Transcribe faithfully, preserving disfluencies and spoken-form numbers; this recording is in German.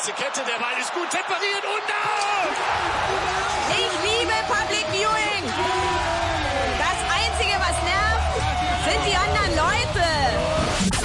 Kette, der Ball ist gut temperiert und da! Ich liebe